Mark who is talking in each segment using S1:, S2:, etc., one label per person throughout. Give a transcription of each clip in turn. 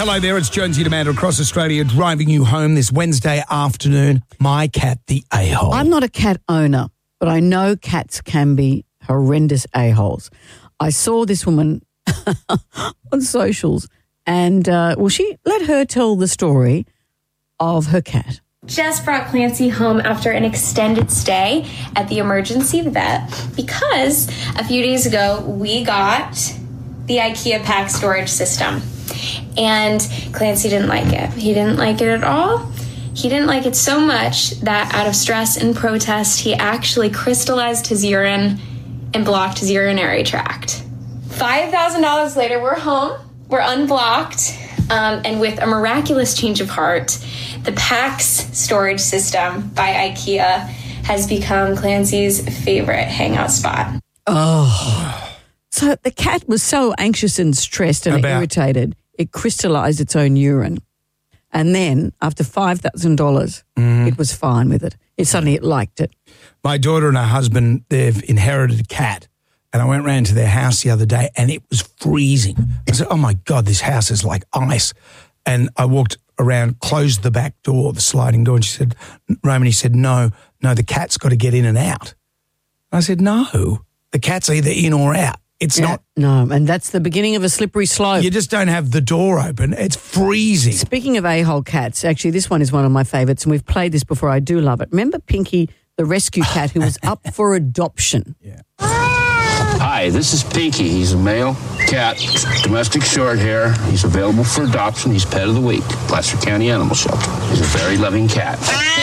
S1: Hello there, it's Jonesy and Amanda across Australia driving you home this Wednesday afternoon. My cat, the a-hole.
S2: I'm not a cat owner, but I know cats can be horrendous a-holes. I saw this woman on socials and, she let her tell the story of her cat.
S3: Just brought Clancy home after an extended stay at the emergency vet because a few days ago we got the IKEA pack storage system and Clancy didn't like it. He didn't like it at all. He didn't like it so much that out of stress and protest, he actually crystallized his urine and blocked his urinary tract. $5,000 later, we're home. We're unblocked. And with a miraculous change of heart, the PAX storage system by IKEA has become Clancy's favorite hangout spot.
S2: Oh. So the cat was so anxious and stressed and irritated, it crystallized its own urine. And then after $5,000, it was fine with it. It liked it.
S1: My daughter and her husband, they've inherited a cat. And I went round to their house the other day and it was freezing. I said, oh, my God, this house is like ice. And I walked around, closed the back door, the sliding door, and she said, Roman, he said, no, the cat's got to get in and out. I said, no, the cat's either in or out. It's not.
S2: No, and that's the beginning of a slippery slope.
S1: You just don't have the door open. It's freezing.
S2: Speaking of a-hole cats, actually, this one is one of my favourites, and we've played this before. I do love it. Remember Pinky, the rescue cat who was up for adoption?
S1: Yeah.
S4: Hi, this is Pinky. He's a male cat, domestic short hair. He's available for adoption. He's pet of the week, Placer County Animal Shelter. He's a very loving cat.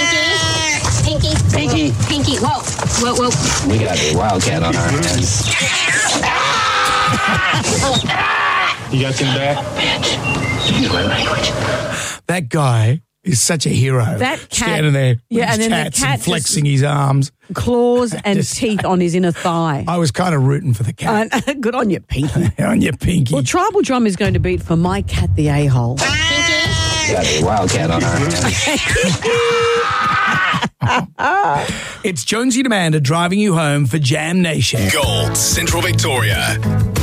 S4: Pinky. Whoa. We got a wildcat on our hands. You got him back? Bitch. Use my language.
S1: That guy is such a hero.
S2: That cat,
S1: standing there with his
S2: and then
S1: tats
S2: the cat
S1: and flexing his arms.
S2: Claws and teeth on his inner thigh.
S1: I was kind of rooting for the cat.
S2: Good on you, Pinky.
S1: On your Pinky.
S2: Well, Tribal Drum is going to beat for my cat, the a-hole.
S4: We got a wildcat on our hands.
S1: It's Jonesy and Amanda driving you home for Jam Nation.
S5: Gold, Central Victoria.